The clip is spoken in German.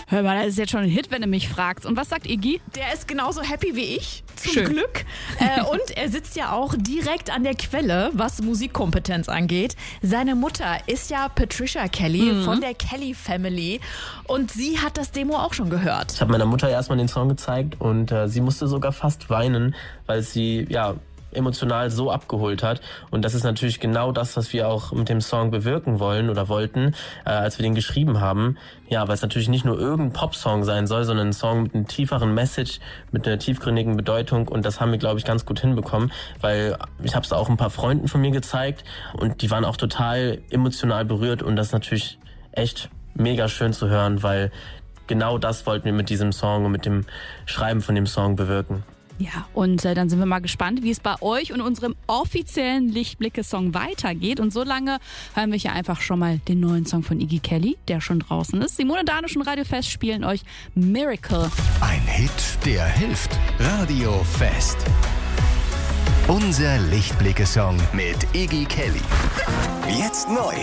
Hör mal, das ist jetzt schon ein Hit, wenn du mich fragst. Und was sagt Iggy? Der ist genauso happy wie ich, zum Schön. Glück. Und er sitzt ja auch direkt an der Quelle, was Musikkompetenz angeht. Seine Mutter ist ja Patricia Kelly von der Kelly Family. Und sie hat das Demo auch schon gehört. Ich habe meiner Mutter erstmal den Song gezeigt und sie musste sogar fast weinen, weil sie emotional so abgeholt hat. Und das ist natürlich genau das, was wir auch mit dem Song bewirken wollen oder wollten, als wir den geschrieben haben. Ja, weil es natürlich nicht nur irgendein Popsong sein soll, sondern ein Song mit einem tieferen Message, mit einer tiefgründigen Bedeutung. Und das haben wir, glaube ich, ganz gut hinbekommen, weil ich habe es auch ein paar Freunden von mir gezeigt und die waren auch total emotional berührt. Und das ist natürlich echt mega schön zu hören, weil genau das wollten wir mit diesem Song und mit dem Schreiben von dem Song bewirken. Ja, und dann sind wir mal gespannt, wie es bei euch und unserem offiziellen Lichtblicke-Song weitergeht. Und so lange hören wir hier einfach schon mal den neuen Song von Iggy Kelly, der schon draußen ist. Simone Danisch und Radio Fest spielen euch Miracle. Ein Hit, der hilft. Radio Fest. Unser Lichtblicke-Song mit Iggy Kelly. Jetzt neu.